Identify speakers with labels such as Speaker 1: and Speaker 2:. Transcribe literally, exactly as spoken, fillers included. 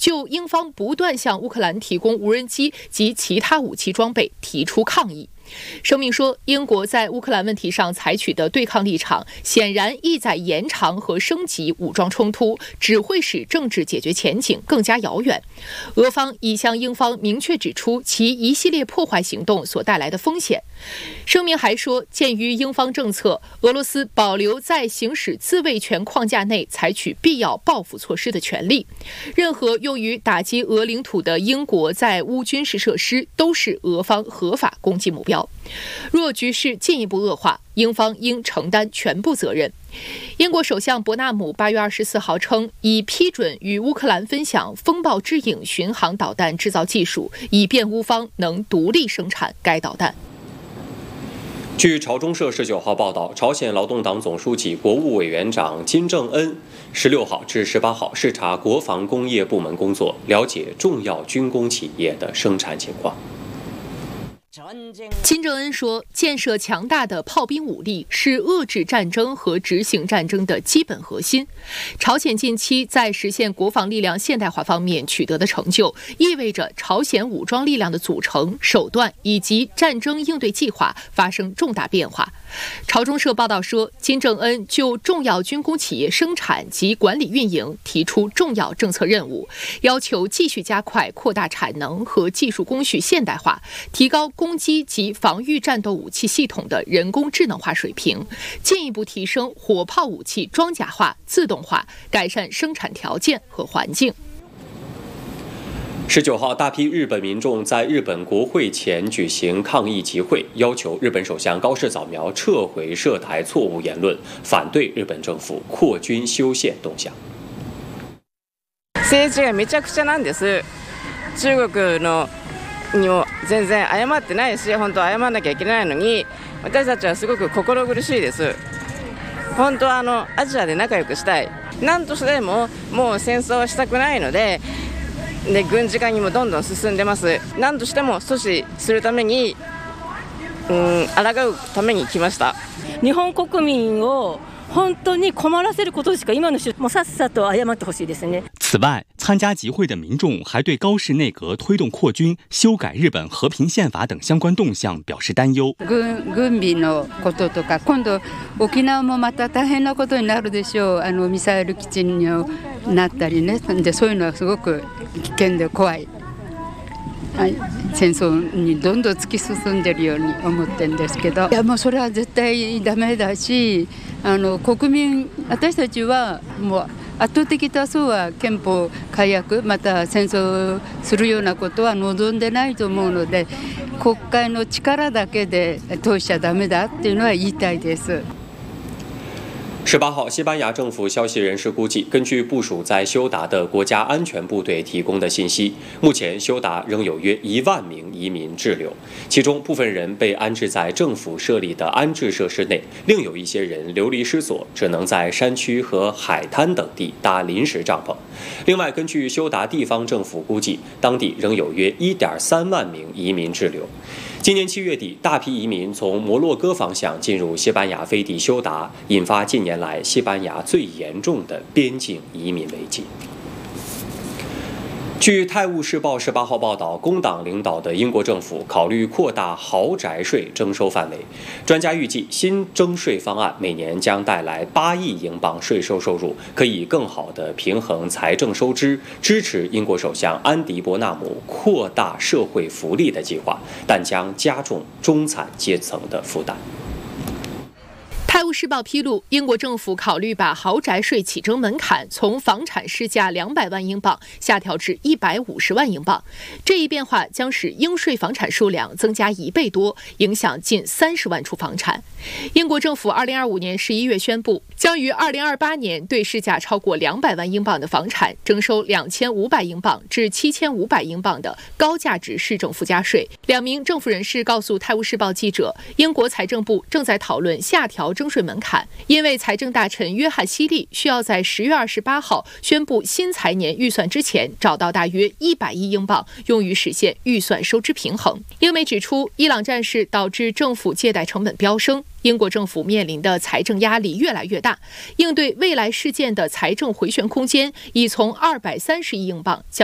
Speaker 1: 就英方不断向乌克兰提供无人机及其他武器装备提出抗议。声明说，英国在乌克兰问题上采取的对抗立场，显然意在延长和升级武装冲突，只会使政治解决前景更加遥远。俄方已向英方明确指出其一系列破坏行动所带来的风险。声明还说，鉴于英方政策，俄罗斯保留在行使自卫权框架内采取必要报复措施的权利。任何用于打击俄领土的英国在乌军事设施都是俄方合法攻击目标。若局势进一步恶化，英方应承担全部责任。英国首相伯纳姆八月二十四号称，已批准与乌克兰分享风暴之影巡航导弹制造技术，以便乌方能独立生产该导弹。
Speaker 2: 据朝中社十九号报道，朝鲜劳动党总书记、国务委员长金正恩十六号至十八号视察国防工业部门工作，了解重要军工企业的生产情况。
Speaker 1: 金正恩说，建设强大的炮兵武力是遏制战争和执行战争的基本核心。朝鲜近期在实现国防力量现代化方面取得的成就，意味着朝鲜武装力量的组成、手段以及战争应对计划发生重大变化。朝中社报道说，金正恩就重要军工企业生产及管理运营提出重要政策任务，要求继续加快扩大产能和技术工序现代化，提高攻击及防御战斗武器系统的人工智能化水平，进一步提升火炮武器装甲化、自动化，改善生产条件和环境。
Speaker 2: 十九号，大批日本民众在日本国会前举行抗议集会，要求日本首相高市早苗撤回涉台错误言论，反对日本政府扩军修宪动向。
Speaker 3: 政治がめちゃくちゃなんです。中国のにも全然謝ってないし、本当は謝らなきゃいけないのに、私たちはすごく心苦しいです。本当はあのアジアで仲良くしたい。何としてももう戦争はしたくないので。で軍事化にもどんどん進んでます。何としても阻止するために、うん、抗うために来ました。
Speaker 4: 日本国民を本当に困らせることしか今の首もうさっさと謝ってほしいですね。
Speaker 5: 此外，参加集会的民众还对高市内阁推动扩军、修改日本和平宪法等相关動向表示担忧。
Speaker 6: 軍軍備のこととか、今度沖縄もまた大変なことになるでしょう。あのミサイル基地になったりね。でそういうのはすごく危険で怖い。はい、戦争にどんどん突き進んでるように思ってるんですけど、いやもうそれは絶対ダメだし、あの国民私たちはもう圧倒的多数は憲法改悪また戦争するようなことは望んでないと思うので、国会の力だけで通しちゃダメだっていうのは言いたいです。
Speaker 2: 十八号，西班牙政府消息人士估计，根据部署在休达的国家安全部队提供的信息，目前休达仍有约一万名移民滞留，其中部分人被安置在政府设立的安置设施内，另有一些人流离失所，只能在山区和海滩等地搭临时帐篷。另外，根据休达地方政府估计，当地仍有约一点三万名移民滞留。今年七月底，大批移民从摩洛哥方向进入西班牙飞地休达，引发近年来西班牙最严重的边境移民危机。据《泰晤士报》十八号报道，工党领导的英国政府考虑扩大豪宅税征收范围。专家预计，新征税方案每年将带来八亿英镑税收收入，可以更好地平衡财政收支，支持英国首相安迪·伯纳姆扩大社会福利的计划，但将加重中产阶层的负担。
Speaker 1: 泰晤士报披露，英国政府考虑把豪宅税起征门槛从房产市价两百万英镑下调至一百五十万英镑。这一变化将使应税房产数量增加一倍多，影响近三十万处房产。英国政府二零二五年十一月宣布，将于二零二八年对市价超过两百万英镑的房产征收两千五百英镑至七千五百英镑的高价值市政附加税。两名政府人士告诉泰晤士报记者，英国财政部正在讨论下调征税门槛，因为财政大臣约翰·希利需要在十月二十八号宣布新财年预算之前找到大约一百亿英镑，用于实现预算收支平衡。英媒指出，伊朗战事导致政府借贷成本飙升，英国政府面临的财政压力越来越大，应对未来事件的财政回旋空间已从二百三十亿英镑降